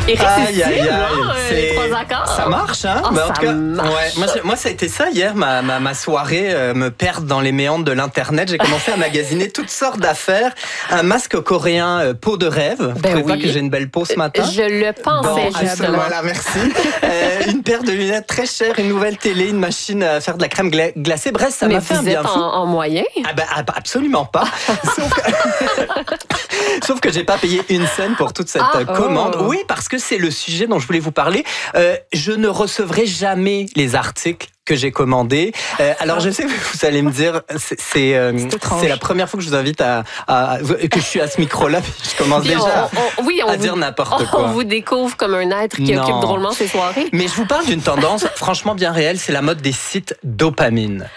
Irrésistible, Aïe, aïe, aïe. les 3 accords. Ça marche, hein? Oh, Mais en ça tout cas, marche. moi, ça a été ça hier, ma soirée, me perdre dans les méandres de l'Internet. J'ai commencé à magasiner toutes sortes d'affaires. Un masque coréen peau de rêve. Vous trouvez pas que j'ai une belle peau ce matin? Je le pensais, justement. Voilà, merci. Une paire de lunettes très chères, une nouvelle télé, une machine à faire de la crème glacée. Bref, ça m'a fait un bien fou. En moyen? Absolument pas. Sauf que j'ai pas payé une scène pour toute cette commande. Oui, parce que c'est le sujet dont je voulais vous parler. Je ne recevrai jamais les articles que j'ai commandés. Alors je sais que vous allez me dire, c'est la première fois que je vous invite que je suis à ce micro-là. Je commence déjà à dire n'importe quoi. On vous découvre comme un être qui occupe drôlement ses soirées. Mais je vous parle d'une tendance franchement bien réelle, c'est la mode des sites dopamine.